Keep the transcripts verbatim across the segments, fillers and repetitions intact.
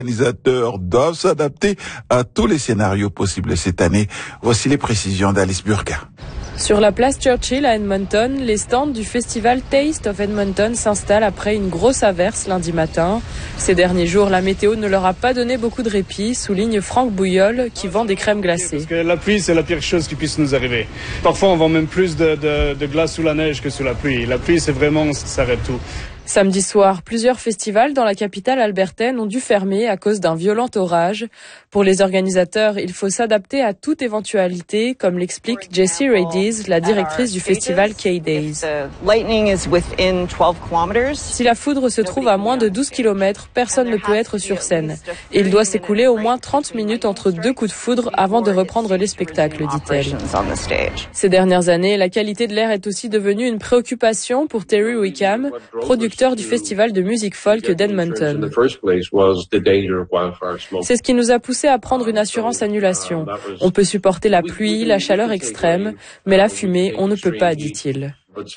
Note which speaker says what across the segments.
Speaker 1: Les organisateurs doivent s'adapter à tous les scénarios possibles cette année. Voici les précisions d'Alice Burga.
Speaker 2: Sur la place Churchill à Edmonton, les stands du festival Taste of Edmonton s'installent après une grosse averse lundi matin. Ces derniers jours, la météo ne leur a pas donné beaucoup de répit, souligne Franck Bouillol, qui vend des crèmes glacées.
Speaker 3: Parce que la pluie, c'est la pire chose qui puisse nous arriver. Parfois, on vend même plus de, de, de glace sous la neige que sous la pluie. La pluie, c'est vraiment, ça arrête tout.
Speaker 2: Samedi soir, plusieurs festivals dans la capitale albertaine ont dû fermer à cause d'un violent orage. Pour les organisateurs, il faut s'adapter à toute éventualité, comme l'explique Jessie Radies, la directrice du festival K-Days. Si la foudre se trouve à moins de douze kilomètres, personne ne peut être sur scène. Et il doit s'écouler au moins trente minutes entre deux coups de foudre avant de reprendre les spectacles, dit-elle. Ces dernières années, la qualité de l'air est aussi devenue une préoccupation pour Terry Wickham, producteur du festival de musique folk d'Edmonton. C'est ce qui nous a poussé à prendre une assurance annulation. On peut supporter la pluie, la chaleur extrême, mais la fumée, on ne peut pas, dit-il.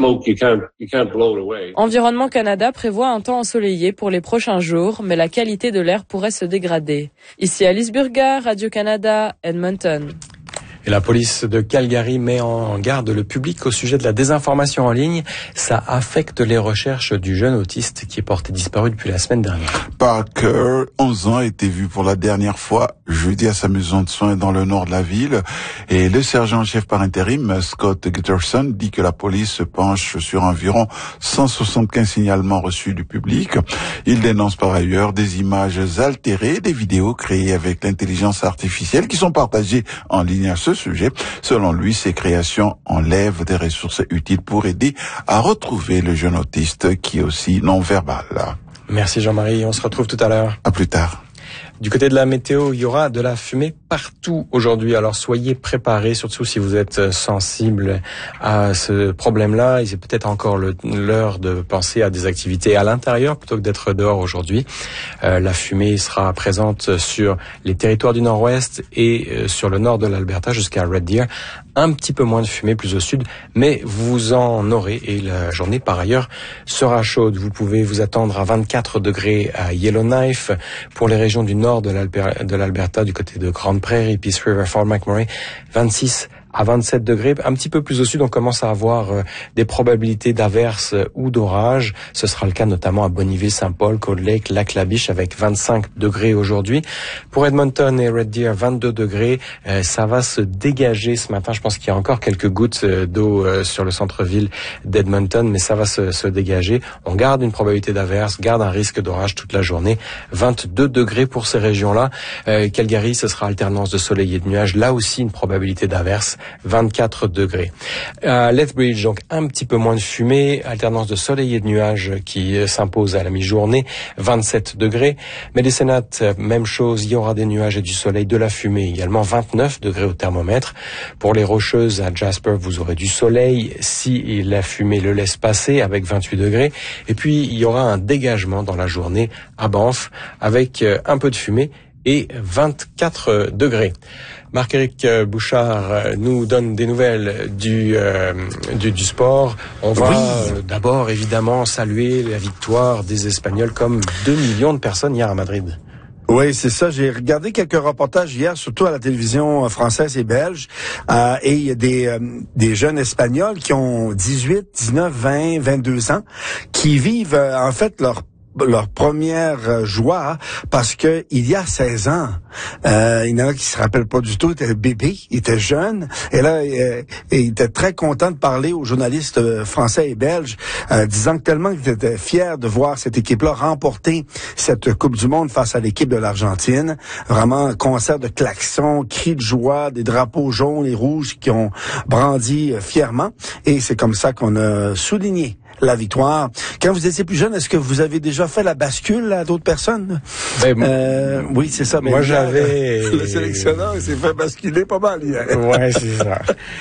Speaker 2: Environnement Canada prévoit un temps ensoleillé pour les prochains jours, mais la qualité de l'air pourrait se dégrader. Ici Alice Burga, Radio-Canada, Edmonton.
Speaker 4: Et la police de Calgary met en garde le public au sujet de la désinformation en ligne. Ça affecte les recherches du jeune autiste qui est porté disparu depuis la semaine dernière.
Speaker 1: Parker, onze ans, a été vu pour la dernière fois jeudi à sa maison de soins dans le nord de la ville. Et le sergent-chef par intérim, Scott Gutterson, dit que la police se penche sur environ cent soixante-quinze signalements reçus du public. Il dénonce par ailleurs des images altérées, des vidéos créées avec l'intelligence artificielle qui sont partagées en ligne à ce sujet. Selon lui, ces créations enlèvent des ressources utiles pour aider à retrouver le jeune autiste qui est aussi non-verbal.
Speaker 4: Merci Jean-Marie, on se retrouve tout à l'heure.
Speaker 1: À plus tard.
Speaker 4: Du côté de la météo, il y aura de la fumée partout aujourd'hui. Alors soyez préparés, surtout si vous êtes sensible à ce problème-là. Il est peut-être encore le, l'heure de penser à des activités à l'intérieur plutôt que d'être dehors aujourd'hui. Euh, la fumée sera présente sur les territoires du nord-ouest et euh, sur le nord de l'Alberta jusqu'à Red Deer. Un petit peu moins de fumée plus au sud, mais vous en aurez et la journée par ailleurs sera chaude. Vous pouvez vous attendre à vingt-quatre degrés à Yellowknife. Pour les régions du nord de l'Alberta, de l'Alberta du côté de Grande Prairie, Peace River, Fort McMurray, vingt-six à vingt-sept degrés. Un petit peu plus au sud, on commence à avoir euh, des probabilités d'averses euh, ou d'orages. Ce sera le cas notamment à Bonneville, Saint-Paul, Cold Lake, Lac-La-Biche avec vingt-cinq degrés aujourd'hui. Pour Edmonton et Red Deer, vingt-deux degrés. Euh, ça va se dégager ce matin. Je pense qu'il y a encore quelques gouttes euh, d'eau euh, sur le centre-ville d'Edmonton, mais ça va se, se dégager. On garde une probabilité d'averse, garde un risque d'orage toute la journée. vingt-deux degrés pour ces régions-là. Euh, Calgary, ce sera alternance de soleil et de nuages. Là aussi, une probabilité d'averse. vingt-quatre degrés. À Lethbridge, donc un petit peu moins de fumée, alternance de soleil et de nuages qui s'impose à la mi-journée, vingt-sept degrés. Medicine Hat, même chose, il y aura des nuages et du soleil, de la fumée également, vingt-neuf degrés au thermomètre. Pour les Rocheuses, à Jasper, vous aurez du soleil, si la fumée le laisse passer, avec vingt-huit degrés. Et puis, il y aura un dégagement dans la journée à Banff, avec un peu de fumée et vingt-quatre degrés. Marc-Éric Bouchard nous donne des nouvelles du, euh, du, du sport. On va oui. euh, d'abord évidemment saluer la victoire des Espagnols comme deux millions de personnes hier à Madrid.
Speaker 5: Oui, c'est ça. J'ai regardé quelques reportages hier, surtout à la télévision française et belge, euh, et il y a des, euh, des jeunes Espagnols qui ont dix-huit, dix-neuf, vingt, vingt-deux ans, qui vivent euh, en fait leur leur première joie parce que il y a seize ans, euh, il y en a qui se rappellent pas du tout, il était bébé, il était jeune, et là, euh, il était très content de parler aux journalistes français et belges, euh, disant que tellement qu'il était fier de voir cette équipe-là remporter cette Coupe du Monde face à l'équipe de l'Argentine. Vraiment, un concert de klaxons, cris de joie, des drapeaux jaunes et rouges qui ont brandi fièrement, et c'est comme ça qu'on a souligné la victoire. Quand vous étiez plus jeune, est-ce que vous avez déjà fait la bascule à d'autres personnes?
Speaker 4: Ben,
Speaker 5: euh, oui, c'est ça.
Speaker 4: Moi, j'avais...
Speaker 5: Le sélectionneur s'est fait basculer pas mal hier.
Speaker 4: Ouais, c'est ça.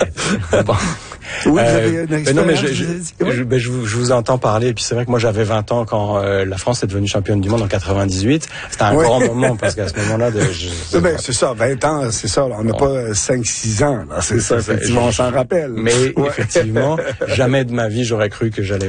Speaker 4: Bon.
Speaker 5: Oui, vous avez une expérience.
Speaker 4: Euh, non, mais je, je, oui. je, ben, je, vous, je vous entends parler. Et puis c'est vrai que moi, j'avais vingt ans quand euh, la France est devenue championne du monde en quatre-vingt-dix-huit. C'était un oui. grand moment parce qu'à ce moment-là... De, je,
Speaker 5: ben, c'est ça, vingt ans, c'est ça. Là, on n'a bon. pas cinq six ans. Là, c'est, c'est ça, effectivement, on s'en rappelle.
Speaker 4: Mais ouais. effectivement, jamais de ma vie, j'aurais cru que j'allais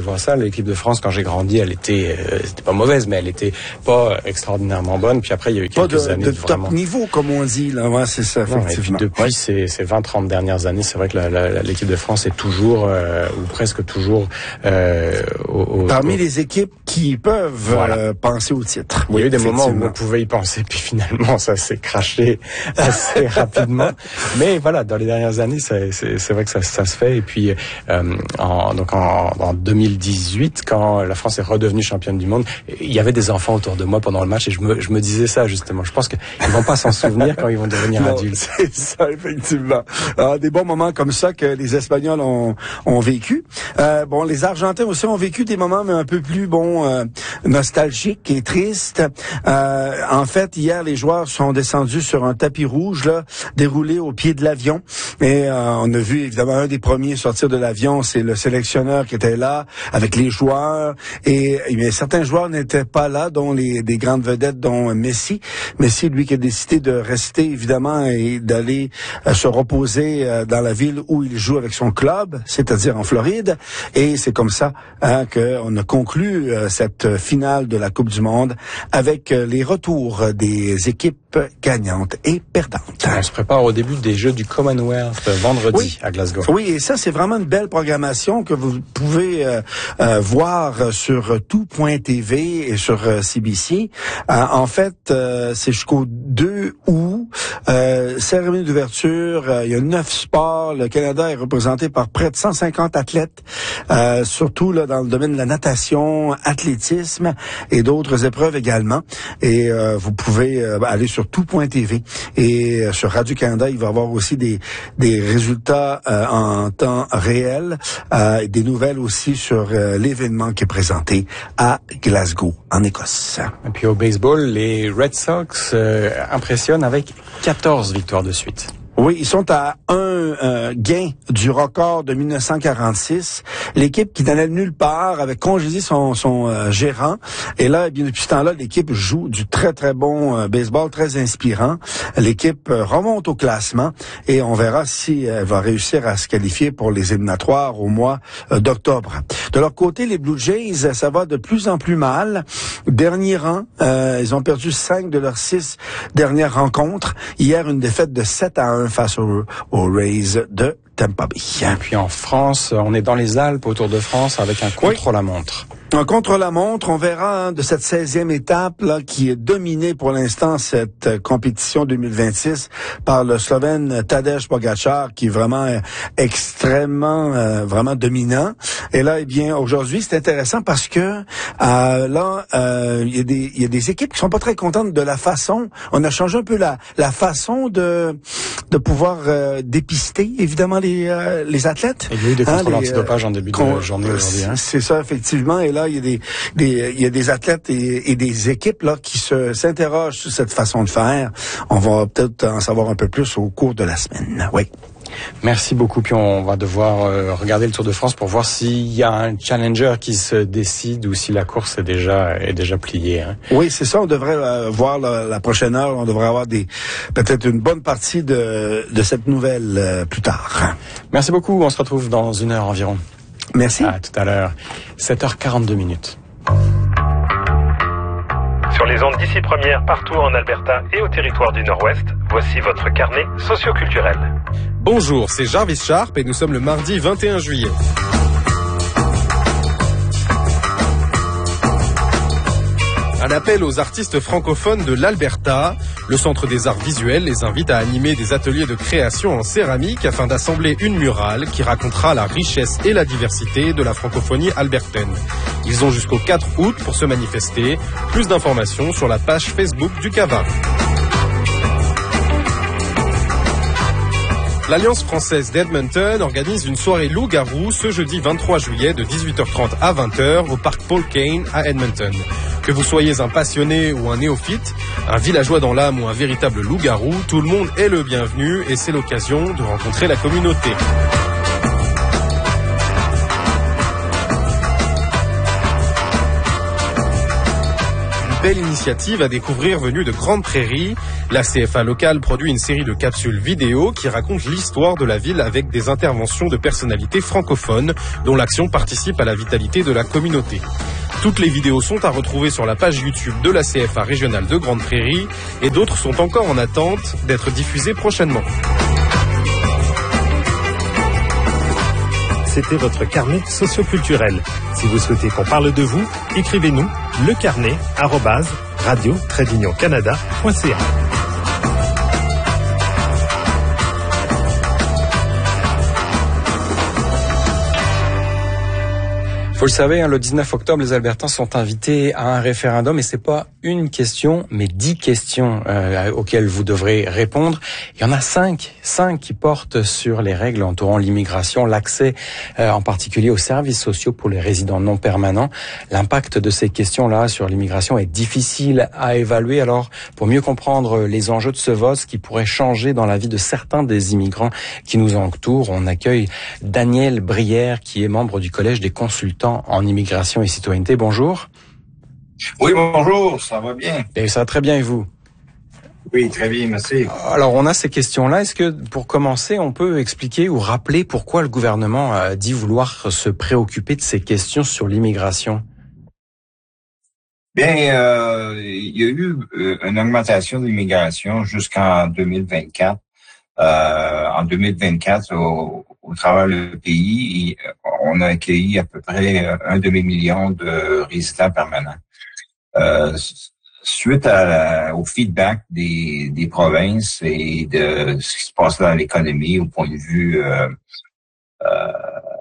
Speaker 4: voir ça. L'équipe de France, quand j'ai grandi, elle était, euh, c'était pas mauvaise, mais elle était pas extraordinairement bonne. Puis après, il y a eu quelques
Speaker 5: pas de,
Speaker 4: années
Speaker 5: de
Speaker 4: de
Speaker 5: top
Speaker 4: vraiment...
Speaker 5: niveau, comme on dit, là. Ouais, c'est ça,
Speaker 4: non,
Speaker 5: effectivement.
Speaker 4: Et puis depuis
Speaker 5: ouais.
Speaker 4: ces, ces vingt trente dernières années, c'est vrai que la, la, l'équipe de France est toujours, euh, ou presque toujours, euh, au, au,
Speaker 5: parmi
Speaker 4: au...
Speaker 5: les équipes qui peuvent
Speaker 4: voilà.
Speaker 5: euh, penser au titre.
Speaker 4: Il y a eu des moments où on pouvait y penser, puis finalement, ça s'est craché assez rapidement. Mais voilà, dans les dernières années, c'est, c'est, c'est vrai que ça, ça se fait. Et puis, euh, en, donc en, en deux mille dix-huit, quand la France est redevenue championne du monde, il y avait des enfants autour de moi pendant le match et je me, je me disais ça justement. Je pense qu'ils vont pas s'en souvenir quand ils vont devenir non, adultes.
Speaker 5: C'est ça, effectivement. Alors, des bons moments comme ça que les Espagnols ont, ont vécu. Euh, bon, les Argentins aussi ont vécu des moments mais un peu plus bon euh, nostalgiques et tristes. Euh, en fait, hier, les joueurs sont descendus sur un tapis rouge là, déroulé au pied de l'avion. Et euh, on a vu évidemment un des premiers sortir de l'avion, c'est le sélectionneur qui était là avec les joueurs. Et, et certains joueurs n'étaient pas là, dont les des grandes vedettes, dont Messi. Messi, lui, qui a décidé de rester évidemment et d'aller euh, se reposer euh, dans la ville où il joue avec son club, c'est-à-dire en Floride. Et c'est comme ça hein, qu'on a conclu euh, cette finale de la Coupe du Monde avec euh, les retours des équipes gagnantes et perdantes.
Speaker 4: On se prépare au début des Jeux du Commonwealth vendredi
Speaker 5: oui.
Speaker 4: à Glasgow.
Speaker 5: Oui, et ça, c'est vraiment une belle programmation que vous pouvez euh, euh, voir sur tout point T V et sur euh, C B C. Euh, en fait, euh, c'est jusqu'au deux août. Euh, cérémonie d'ouverture, euh, il y a neuf sports. Le Canada est représenté par près de cent cinquante athlètes, euh, surtout là dans le domaine de la natation, athlétisme et d'autres épreuves également. Et euh, vous pouvez euh, aller sur tout point T V. Et euh, sur Radio-Canada, il va y avoir aussi des, des résultats euh, en temps réel, euh, des nouvelles aussi sur euh, l'événement qui est présenté à Glasgow, en Écosse.
Speaker 4: Et puis au baseball, les Red Sox euh, impressionnent avec quatorze victoires de suite.
Speaker 5: Oui, ils sont à un euh, gain du record de dix-neuf cent quarante-six. L'équipe qui n'allait nulle part avait congédié son, son euh, gérant. Et là, eh bien depuis ce temps-là, l'équipe joue du très, très bon euh, baseball, très inspirant. L'équipe euh, remonte au classement et on verra si elle va réussir à se qualifier pour les éliminatoires au mois euh, d'octobre. De leur côté, les Blue Jays, ça va de plus en plus mal. Dernier rang, euh, ils ont perdu cinq de leurs six dernières rencontres. Hier, une défaite de sept à un face aux, aux Rays de Tampa Bay.
Speaker 4: Et puis en France, on est dans les Alpes, autour de France, avec un contre-la-montre.
Speaker 5: Un contre-la-montre, on verra hein, de cette seizième étape là qui est dominée pour l'instant cette euh, compétition deux mille vingt-six par le Slovène Tadej Pogačar qui est vraiment euh, extrêmement euh, vraiment dominant. Et là, eh bien aujourd'hui, c'est intéressant parce que euh, là euh, il y a des il y a des équipes qui sont pas très contentes de la façon. On a changé un peu la la façon de de pouvoir euh, dépister évidemment les euh, les athlètes.
Speaker 4: Il y a eu des contrôles
Speaker 5: hein,
Speaker 4: antidopage en début de journée aujourd'hui. Hein.
Speaker 5: C'est ça effectivement. Et là, il y a des, des, il y a des athlètes et, et des équipes là qui se s'interrogent sur cette façon de faire. On va peut-être en savoir un peu plus au cours de la semaine. Oui.
Speaker 4: Merci beaucoup. Puis on va devoir euh, regarder le Tour de France pour voir s'il y a un challenger qui se décide ou si la course est déjà est déjà pliée. Hein.
Speaker 5: Oui, c'est ça. On devrait euh, voir la, la prochaine heure. On devrait avoir des peut-être une bonne partie de de cette nouvelle euh, plus tard.
Speaker 4: Merci beaucoup. On se retrouve dans une heure environ.
Speaker 5: Merci.
Speaker 4: À tout à l'heure. sept heures quarante-deux minutes.
Speaker 6: Sur les ondes d'ici première, partout en Alberta et au territoire du Nord-Ouest, voici votre carnet socioculturel.
Speaker 7: Bonjour, c'est Jarvis Sharp et nous sommes le mardi vingt et un juillet. Un appel aux artistes francophones de l'Alberta. Le Centre des arts visuels les invite à animer des ateliers de création en céramique afin d'assembler une murale qui racontera la richesse et la diversité de la francophonie albertaine. Ils ont jusqu'au quatre août pour se manifester. Plus d'informations sur la page Facebook du C A V A. L'Alliance française d'Edmonton organise une soirée loup-garou ce jeudi vingt-trois juillet de dix-huit heures trente à vingt heures au parc Paul Kane à Edmonton. Que vous soyez un passionné ou un néophyte, un villageois dans l'âme ou un véritable loup-garou, tout le monde est le bienvenu et c'est l'occasion de rencontrer la communauté. belle initiative à découvrir venue de Grande Prairie. La C F A locale produit une série de capsules vidéo qui racontent l'histoire de la ville avec des interventions de personnalités francophones dont l'action participe à la vitalité de la communauté. Toutes les vidéos sont à retrouver sur la page YouTube de la C F A régionale de Grande Prairie et d'autres sont encore en attente d'être diffusées prochainement.
Speaker 6: C'était votre carnet socioculturel. Si vous souhaitez qu'on parle de vous, écrivez-nous lecarnet arobase radio tiret canada point c a.
Speaker 4: Vous le savez, hein, le dix-neuf octobre, les Albertains sont invités à un référendum et c'est pas une question, mais dix questions euh, auxquelles vous devrez répondre. Il y en a cinq, cinq qui portent sur les règles entourant l'immigration, l'accès euh, en particulier aux services sociaux pour les résidents non permanents. L'impact de ces questions-là sur l'immigration est difficile à évaluer. Alors, pour mieux comprendre les enjeux de ce vote, ce qui pourrait changer dans la vie de certains des immigrants qui nous entourent, on accueille Daniel Brière, qui est membre du Collège des consultants en immigration et citoyenneté. Bonjour.
Speaker 8: Oui, bonjour, ça va bien?
Speaker 4: Et ça va très bien, et vous?
Speaker 8: Oui, très bien, merci.
Speaker 4: Alors, on a ces questions-là. Est-ce que, pour commencer, on peut expliquer ou rappeler pourquoi le gouvernement a dit vouloir se préoccuper de ces questions sur l'immigration?
Speaker 8: Bien, euh, il y a eu euh, une augmentation de l'immigration jusqu'en deux mille vingt-quatre. Euh, en deux mille vingt-quatre, au, au travers du pays, on a accueilli à peu près un demi-million de résidents permanents. Euh, suite à, au feedback des, des provinces et de ce qui se passe dans l'économie au point de vue euh, euh,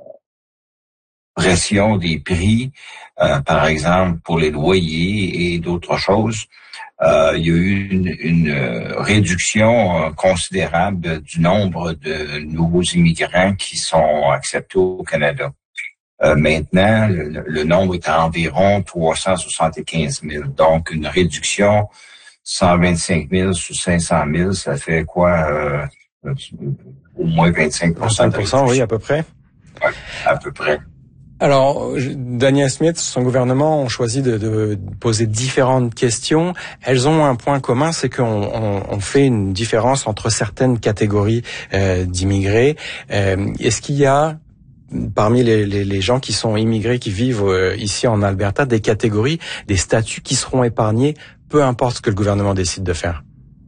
Speaker 8: pression des prix, euh, par exemple pour les loyers et d'autres choses, Euh, il y a eu une, une réduction euh, considérable du nombre de nouveaux immigrants qui sont acceptés au Canada. Euh, maintenant, le, le nombre est à environ trois cent soixante-quinze mille. Donc, une réduction cent vingt-cinq mille sur cinq cent mille, ça fait quoi? Euh, au moins vingt-cinq pour cent.
Speaker 4: vingt-cinq pour cent, oui, à peu près.
Speaker 8: Oui, à peu près.
Speaker 4: Alors, Daniel Smith, son gouvernement ont choisi de, de poser différentes questions. Elles ont un point commun, c'est qu'on on, on fait une différence entre certaines catégories euh, d'immigrés. Euh, est-ce qu'il y a, parmi les, les, les gens qui sont immigrés, qui vivent euh, ici en Alberta, des catégories, des statuts qui seront épargnés, peu importe ce que le gouvernement décide de faire?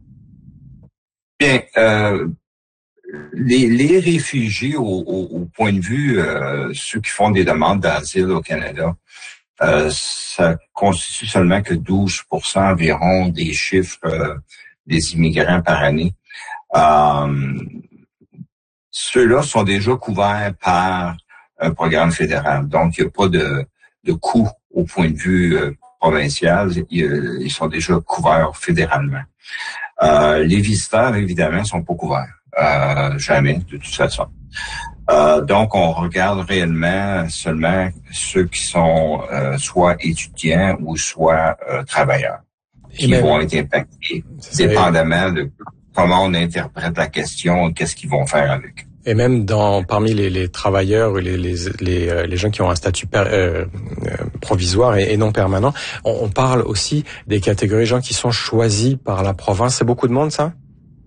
Speaker 8: Bien, euh... Les, les réfugiés, au, au, au point de vue, euh, ceux qui font des demandes d'asile au Canada, euh, ça constitue seulement que douze pour cent environ des chiffres euh, des immigrants par année. Euh, ceux-là sont déjà couverts par un programme fédéral. Donc, il n'y a pas de, de coût au point de vue euh, provincial. Ils, ils sont déjà couverts fédéralement. Euh, les visiteurs, évidemment, sont pas couverts. Euh, jamais, de toute façon. Euh, donc, on regarde réellement seulement ceux qui sont euh, soit étudiants ou soit euh, travailleurs, qui même, vont être impactés, dépendamment de comment on interprète la question et qu'est-ce qu'ils vont faire avec.
Speaker 4: Et même dans parmi les, les travailleurs, les, les, les, les gens qui ont un statut per, euh, provisoire et, et non permanent, on, on parle aussi des catégories de gens qui sont choisis par la province. C'est beaucoup de monde, ça?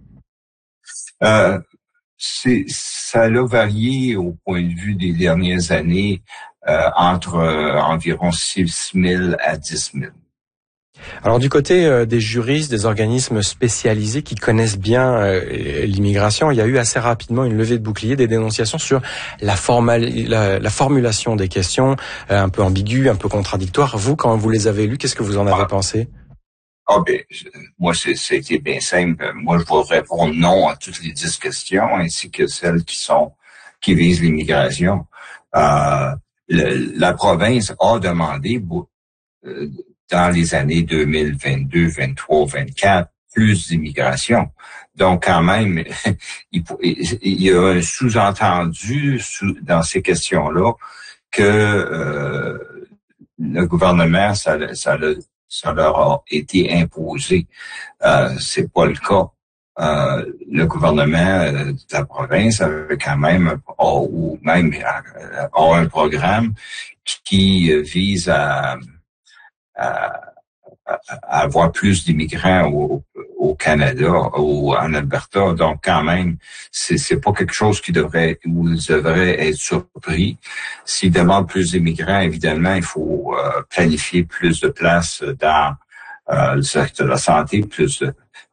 Speaker 8: Euh, c'est, ça a varié au point de vue des dernières années euh, entre euh, environ six mille à dix mille.
Speaker 4: Alors du côté euh, des juristes, des organismes spécialisés qui connaissent bien euh, l'immigration, il y a eu assez rapidement une levée de bouclier, des dénonciations sur la, formal, la, la formulation des questions, euh, un peu ambiguës, un peu contradictoires. Vous, quand vous les avez lues, qu'est-ce que vous en avez ah. pensé?
Speaker 8: Ah ben, moi, c'est, c'était bien simple. Moi, je vais répondre non à toutes les dix questions, ainsi que celles qui sont qui visent l'immigration. Euh, le, la province a demandé euh, dans les années deux mille vingt-deux, vingt-trois, vingt-quatre plus d'immigration. Donc, quand même, il, il y a un sous-entendu sous, dans ces questions-là que euh, le gouvernement, ça, ça le ça leur a été imposé. Euh, c'est pas le cas. Euh, le gouvernement de la province avait quand même, a, ou même a, a un programme qui vise à, à, à avoir plus d'immigrants au, au Canada ou en Alberta. Donc, quand même, c'est, c'est pas quelque chose qui devrait, où ils devraient être surpris. S'ils demandent plus d'immigrants, évidemment, il faut euh, planifier plus de places dans euh, le secteur de la santé, plus de